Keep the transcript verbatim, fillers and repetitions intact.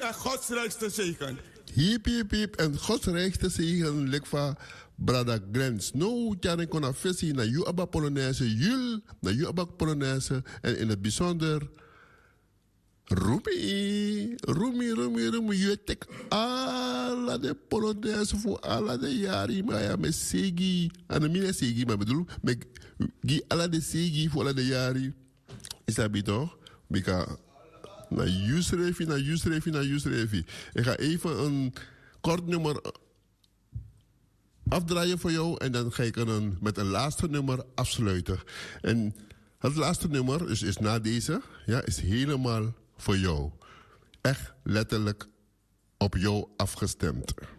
Leka Gods rijkste zegen. Hiep, hiep, hiep. En Gods rijkste zegen ligt van Brada Grens. No, jaren kon afvissen naar jou abba Polonaise, jul, naar jou abba Polonaise. En in het bijzonder, Rumi, Rumi, Rumi, Rumi. Je tek alle de Polonaise voor alle de jaren. Maar ja, met Segi. En de mine Segi, maar bedoel, met alle de Segi voor alle de jaren. Is dat bij toch? Because naar Yusrefi, naar Yusrefi, naar Yusrefi. Ik ga even een kort nummer afdraaien voor jou en dan ga ik een, met een laatste nummer afsluiten. En het laatste nummer is, is na deze, ja, is helemaal voor jou. Echt letterlijk op jou afgestemd.